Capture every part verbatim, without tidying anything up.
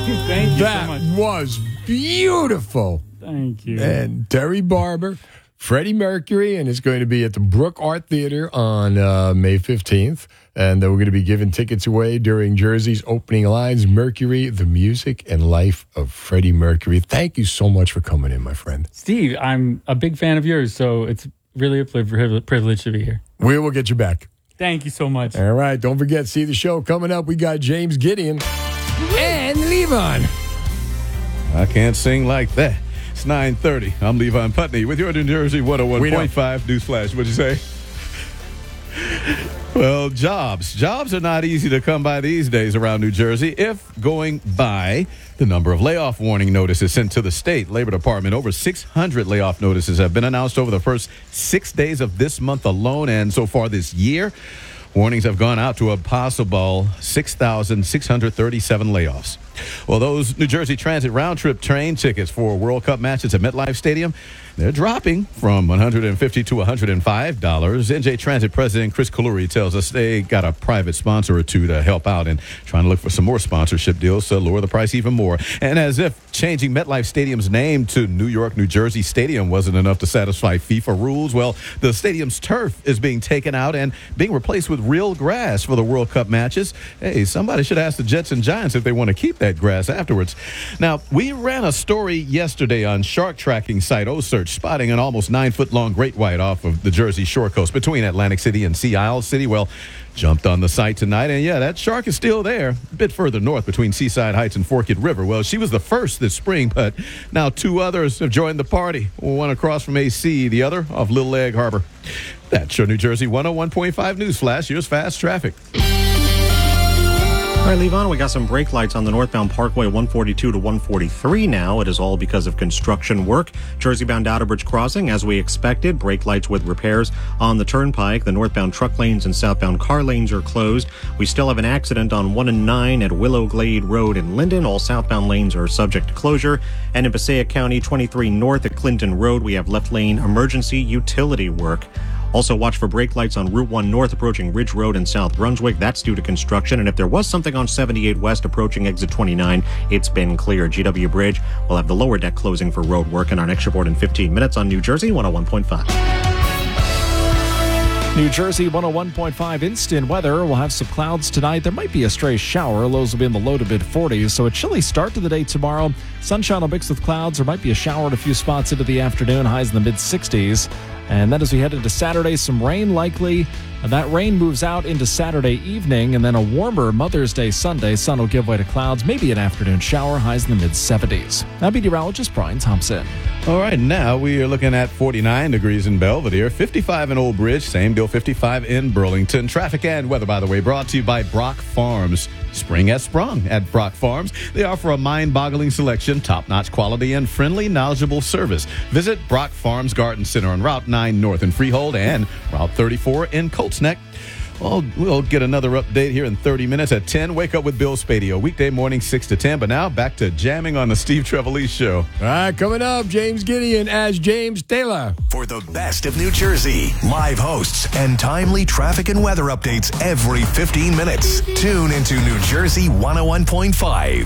Thank you that so much. was beautiful. Thank you. And Terry Barber, Freddie Mercury, and it's going to be at the Brook Art Theater on uh, May fifteenth. And uh, we're going to be giving tickets away during Jersey's opening lines. Mercury, the music and life of Freddie Mercury. Thank you so much for coming in, my friend. Steve, I'm a big fan of yours, so it's really a priv- privilege to be here. We will get you back. Thank you so much. All right. Don't forget, see the show coming up. We got James Gideon and Levon. I can't sing like that. It's nine thirty. I'm Levon Putney with your New Jersey one oh one point five Newsflash. What'd you say? Well, jobs. Jobs are not easy to come by these days around New Jersey. If going by the number of layoff warning notices sent to the state Labor Department, over six hundred layoff notices have been announced over the first six days of this month alone. And so far this year, warnings have gone out to a possible six thousand six hundred thirty-seven layoffs. Well, those New Jersey Transit round-trip train tickets for World Cup matches at MetLife Stadium, they're dropping from one hundred fifty dollars to one hundred five dollars. N J Transit President Chris Kaluri tells us they got a private sponsor or two to help out and trying to look for some more sponsorship deals to lower the price even more. And as if changing MetLife Stadium's name to New York, New Jersey Stadium wasn't enough to satisfy FIFA rules, well, the stadium's turf is being taken out and being replaced with real grass for the World Cup matches. Hey, somebody should ask the Jets and Giants if they want to keep that grass afterwards. Now, we ran a story yesterday on shark tracking site OSearch, spotting an almost nine-foot-long great white off of the Jersey shore coast between Atlantic City and Sea Isle City. Well, jumped on the site tonight, and yeah, that shark is still there, a bit further north between Seaside Heights and Forked River. Well, she was the first this spring, but now two others have joined the party. One across from A C, the other off Little Egg Harbor. That's your New Jersey one oh one point five News Flash. Here's fast traffic. All right, Levon, we got some brake lights on the northbound Parkway one forty-two to one forty-three now. It is all because of construction work. Jersey-bound Outerbridge Crossing, as we expected, brake lights with repairs on the turnpike. The northbound truck lanes and southbound car lanes are closed. We still have an accident on one and nine at Willow Glade Road in Linden. All southbound lanes are subject to closure. And in Passaic County, twenty-three north at Clinton Road, we have left lane emergency utility work. Also, watch for brake lights on Route one North approaching Ridge Road in South Brunswick. That's due to construction. And if there was something on seventy-eight West approaching exit twenty-nine, it's been cleared. G W Bridge will have the lower deck closing for road work. And our next report in fifteen minutes on New Jersey one oh one point five. New Jersey one oh one point five instant weather. We'll have some clouds tonight. There might be a stray shower. Lows will be in the low to mid forties. So a chilly start to the day tomorrow. Sunshine will mix with clouds. There might be a shower at a few spots into the afternoon. Highs in the mid sixties. And then as we head into Saturday, some rain likely. And that rain moves out into Saturday evening, and then a warmer Mother's Day Sunday. Sun will give way to clouds, maybe an afternoon shower, highs in the mid seventies. I'm meteorologist Brian Thompson. All right, now we are looking at forty-nine degrees in Belvedere, fifty-five in Old Bridge, same deal, fifty-five in Burlington. Traffic and weather, by the way, brought to you by Brock Farms. Spring has sprung at Brock Farms. They offer a mind-boggling selection, top-notch quality, and friendly, knowledgeable service. Visit Brock Farms Garden Center on Route nine North in Freehold and Route thirty-four in Colts Neck. Well, we'll get another update here in thirty minutes at ten. Wake up with Bill Spadio, weekday morning six to ten. But now back to jamming on the Steve Trevelise Show. All right, coming up, James Gideon as James Taylor. For the best of New Jersey, live hosts and timely traffic and weather updates every fifteen minutes. Tune into New Jersey one oh one point five.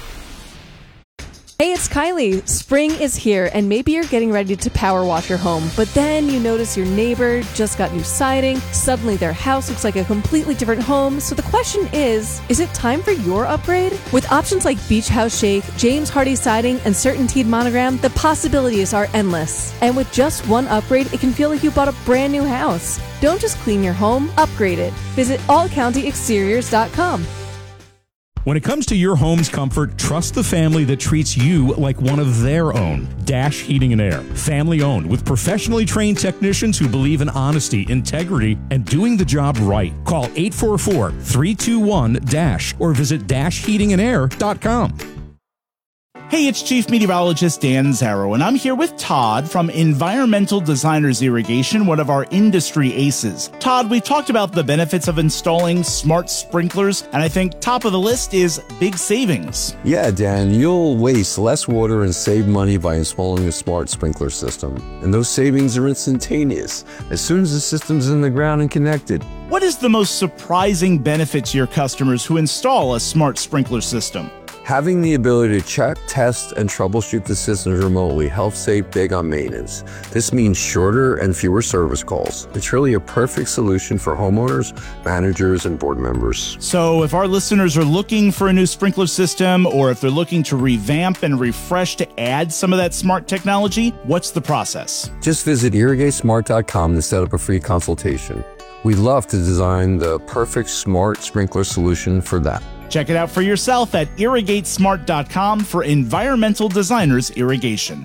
Hey, it's Kylie. Spring is here, and maybe you're getting ready to power wash your home, but then you notice your neighbor just got new siding. Suddenly their house looks like a completely different home. So the question is, is it time for your upgrade? With options like Beach House Shake, James Hardy Siding, and CertainTeed Monogram, the possibilities are endless. And with just one upgrade, it can feel like you bought a brand new house. Don't just clean your home, upgrade it. Visit all county exteriors dot com. When it comes to your home's comfort, trust the family that treats you like one of their own. Dash Heating and Air. Family owned with professionally trained technicians who believe in honesty, integrity, and doing the job right. Call eight four four, three two one, D A S H or visit dash heating and air dot com. Hey, it's Chief Meteorologist Dan Zarrow, and I'm here with Todd from Environmental Designers Irrigation, one of our industry aces. Todd, we talked about the benefits of installing smart sprinklers, and I think top of the list is big savings. Yeah, Dan, you'll waste less water and save money by installing a smart sprinkler system. And those savings are instantaneous as soon as the system's in the ground and connected. What is the most surprising benefit to your customers who install a smart sprinkler system? Having the ability to check, test, and troubleshoot the systems remotely helps save big on maintenance. This means shorter and fewer service calls. It's really a perfect solution for homeowners, managers, and board members. So if our listeners are looking for a new sprinkler system, or if they're looking to revamp and refresh to add some of that smart technology, what's the process? Just visit irrigate smart dot com to set up a free consultation. We'd love to design the perfect smart sprinkler solution for that. Check it out for yourself at irrigate smart dot com for Environmental Designers Irrigation.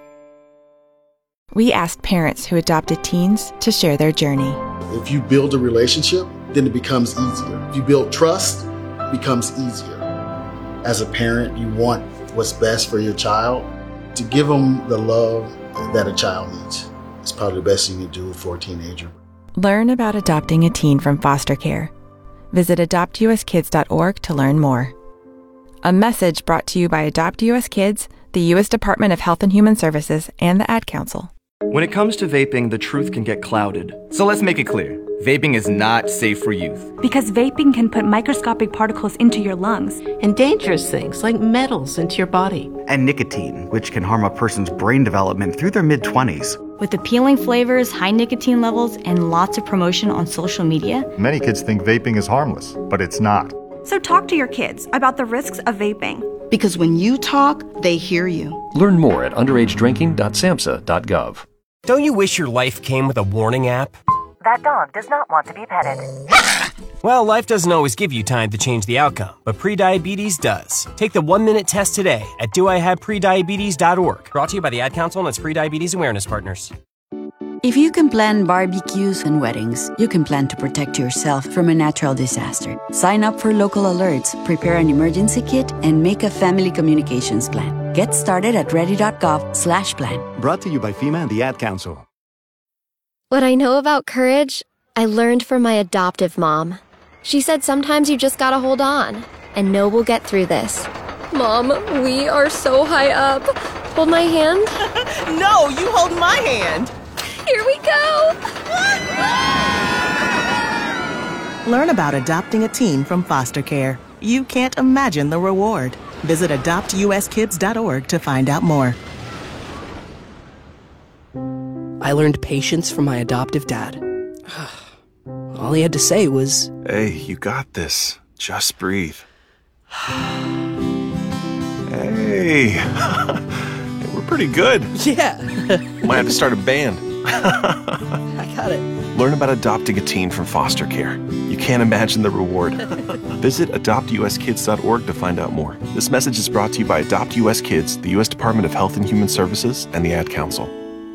We asked parents who adopted teens to share their journey. If you build a relationship, then it becomes easier. If you build trust, it becomes easier. As a parent, you want what's best for your child. To give them the love that a child needs is probably the best thing you do for a teenager. Learn about adopting a teen from foster care. Visit adopt u s kids dot org to learn more. A message brought to you by Adopt U S Kids, the U S Department of Health and Human Services, and the Ad Council. When it comes to vaping, the truth can get clouded. So let's make it clear. Vaping is not safe for youth. Because vaping can put microscopic particles into your lungs. And dangerous things like metals into your body. And nicotine, which can harm a person's brain development through their mid-twenties. With appealing flavors, high nicotine levels, and lots of promotion on social media, many kids think vaping is harmless, but it's not. So talk to your kids about the risks of vaping. Because when you talk, they hear you. Learn more at underage drinking dot samhsa dot gov. Don't you wish your life came with a warning app? That dog does not want to be petted. Well, life doesn't always give you time to change the outcome, but prediabetes does. Take the one-minute test today at do I have prediabetes dot org. Brought to you by the Ad Council and its prediabetes awareness partners. If you can plan barbecues and weddings, you can plan to protect yourself from a natural disaster. Sign up for local alerts, prepare an emergency kit, and make a family communications plan. Get started at ready dot gov slash plan. Brought to you by FEMA and the Ad Council. What I know about courage, I learned from my adoptive mom. She said sometimes you just gotta hold on and know we'll get through this. Mom, we are so high up. Hold my hand. No, you hold my hand. Here we go. Learn about adopting a teen from foster care. You can't imagine the reward. Visit adopt u s kids dot org to find out more. I learned patience from my adoptive dad. All he had to say was, "Hey, you got this. Just breathe." Hey, we're pretty good. Yeah. Might have to start a band. I got it. Learn about adopting a teen from foster care. You can't imagine the reward. Visit adopt u s kids dot org to find out more. This message is brought to you by Adopt U S Kids, the U S Department of Health and Human Services, and the Ad Council.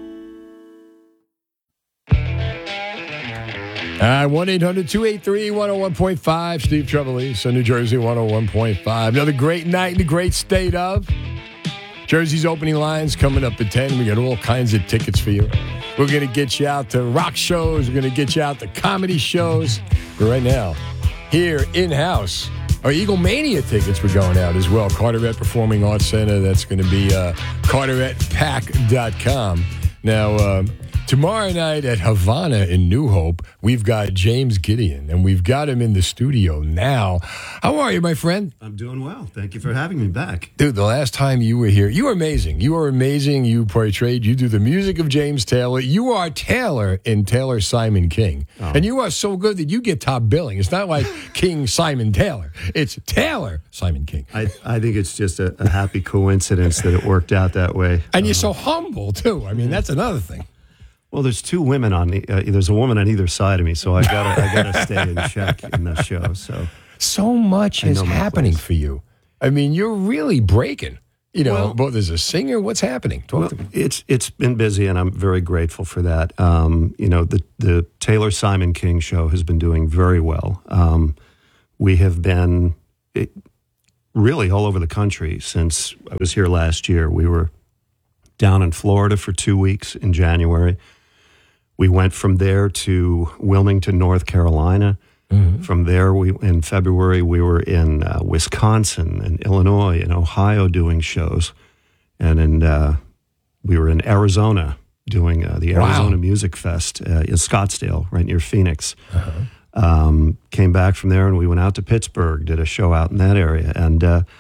Uh, one eight hundred two eight three one oh one point five. Steve Trevelise, New Jersey one oh one point five. Another great night in the great state of Jersey's opening lines coming up at ten. We got all kinds of tickets for you. We're going to get you out to rock shows. We're going to get you out to comedy shows. But right now, here in-house, our Eagle Mania tickets were going out as well. Carteret Performing Arts Center. That's going to be uh, carteret pack dot com. Now, uh, tomorrow night at Havana in New Hope, we've got James Gideon, and we've got him in the studio now. How are you, my friend? I'm doing well. Thank you for having me back. Dude, the last time you were here, you were amazing. You are amazing. You portrayed, you do the music of James Taylor. You are Taylor in Taylor Simon King. Oh. And you are so good that you get top billing. It's not like King Simon Taylor. It's Taylor Simon King. I, I think it's just a, a happy coincidence that it worked out that way. And you're so humble, too. I mean, that's another thing. Well, there's two women on the, uh, there's a woman on either side of me, so I gotta I gotta stay in check in the show. So so much is happening for you. I mean, you're really breaking. You know, well, both as a singer, what's happening? Talk well, to me. It's it's been busy, and I'm very grateful for that. Um, you know, the the Taylor Simon King show has been doing very well. Um, we have been it, really all over the country since I was here last year. We were down in Florida for two weeks in January. We went from there to Wilmington, North Carolina. Mm-hmm. From there, we in February, we were in uh, Wisconsin and Illinois and Ohio doing shows. And in, uh, we were in Arizona doing uh, the Arizona wow. Music Fest uh, in Scottsdale, right near Phoenix. Uh-huh. Um, came back from there and we went out to Pittsburgh, did a show out in that area. And uh,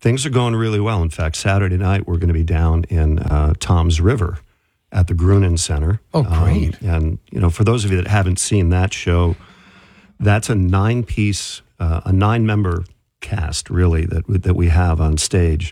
things are going really well. In fact, Saturday night we're going to be down in uh, Toms River at the Grunin Center. Oh, great! Um, and you know, for those of you that haven't seen that show, that's a nine-piece, uh, a nine-member cast, really, that that we have on stage.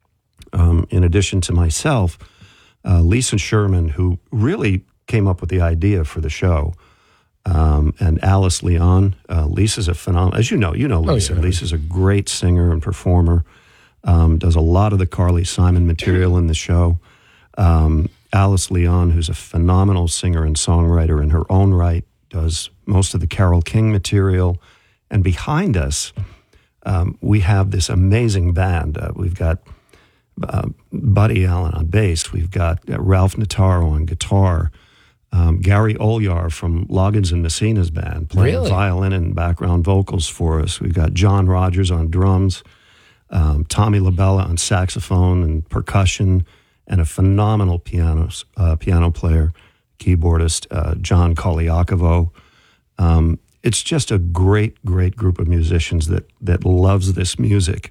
Um, in addition to myself, uh, Lisa Sherman, who really came up with the idea for the show, um, and Alice Leon. Uh, Lisa's a phenomenal, as you know, you know Lisa. Oh, yeah. Lisa's a great singer and performer. Um, does a lot of the Carly Simon material in the show. Um, Alice Leon, who's a phenomenal singer and songwriter in her own right, does most of the Carole King material. And behind us, um, we have this amazing band. Uh, we've got uh, Buddy Allen on bass. We've got uh, Ralph Notaro on guitar. Um, Gary Olyar from Loggins and Messina's band playing Really? violin and background vocals for us. We've got John Rogers on drums, um, Tommy LaBella on saxophone and percussion, and a phenomenal piano uh, piano player, keyboardist, uh, John Koliakovo. Um, it's just a great, great group of musicians that that loves this music,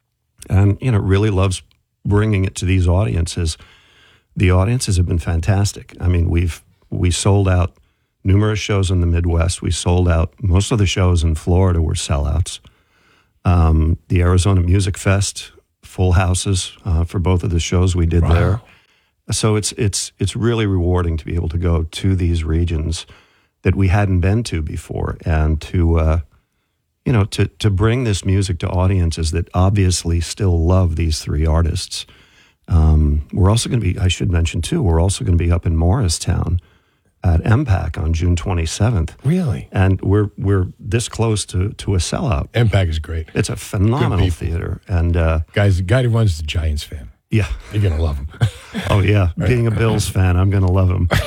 and you know really loves bringing it to these audiences. The audiences have been fantastic. I mean, we've we sold out numerous shows in the Midwest. We sold out most of the shows in Florida were sellouts. Um, the Arizona Music Fest, full houses uh, for both of the shows we did Wow. there. So it's it's it's really rewarding to be able to go to these regions that we hadn't been to before, and to uh, you know to to bring this music to audiences that obviously still love these three artists. Um, we're also going to be, I should mention too, we're also going to be up in Morristown at M PAC on June twenty-seventh. Really? And we're we're this close to to a sellout. M PAC is great. It's a phenomenal theater, and uh, guys, the guy who runs the Giants fan. Yeah, you're gonna love him. Oh yeah, being a Bills fan, I'm gonna love him.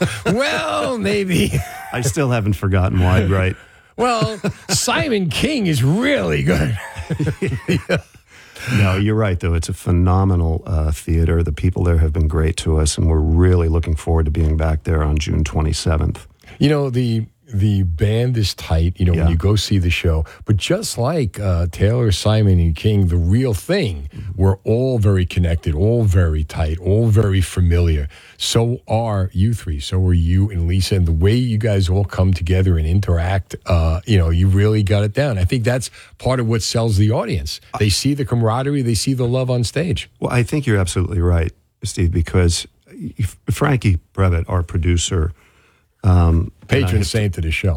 Well, maybe. I still haven't forgotten Wide Right. Well, Simon King is really good. Yeah. No, you're right, though. It's a phenomenal uh, theater. The people there have been great to us, and we're really looking forward to being back there on June twenty-seventh. You know, the the band is tight, you know, Yeah. when you go see the show. But just like uh, Taylor, Simon, and King, The Real Thing, we're all very connected, all very tight, all very familiar. So are you three. So are you and Lisa. And the way you guys all come together and interact, uh, you know, you really got it down. I think that's part of what sells the audience. They see the camaraderie, they see the love on stage. Well, I think you're absolutely right, Steve, because Frankie Brevet, our producer, um, patron saint of the show.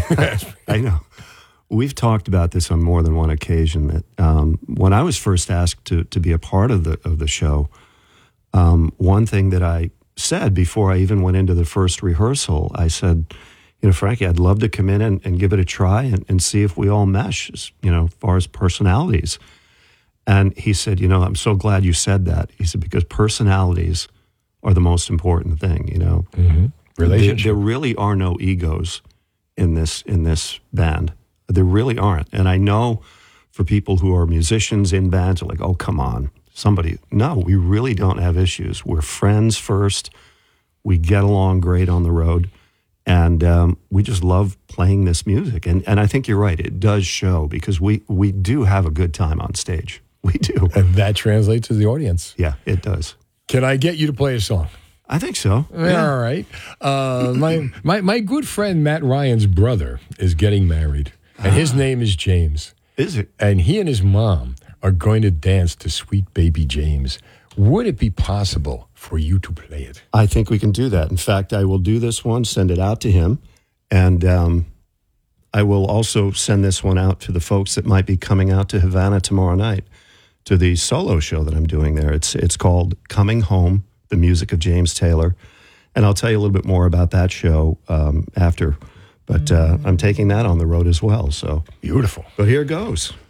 I know. We've talked about this on more than one occasion. That um, when I was first asked to to be a part of the of the show, um, one thing that I said before I even went into the first rehearsal, I said, you know, Frankie, I'd love to come in and, and give it a try and, and see if we all mesh, as, you know, as far as personalities. And he said, you know, I'm so glad you said that. He said, because personalities are the most important thing, you know. Mm-hmm. Relationship. There, there really are no egos in this in this band. There really aren't. And I know for people who are musicians in bands are like, oh, come on, somebody. No, we really don't have issues. We're friends first. We get along great on the road. And um, we just love playing this music. And and I think you're right. It does show because we, we do have a good time on stage. We do. And that translates to the audience. Yeah, it does. Can I get you to play a song? I think so. Yeah. All right. Uh, my, my my good friend Matt Ryan's brother is getting married, and his name is James. Is it? And he and his mom are going to dance to Sweet Baby James. Would it be possible for you to play it? I think we can do that. In fact, I will do this one, send it out to him, and um, I will also send this one out to the folks that might be coming out to Havana tomorrow night to the solo show that I'm doing there. It's it's called Coming Home, the music of James Taylor. And I'll tell you a little bit more about that show um, after. But uh, I'm taking that on the road as well. So beautiful. But here goes.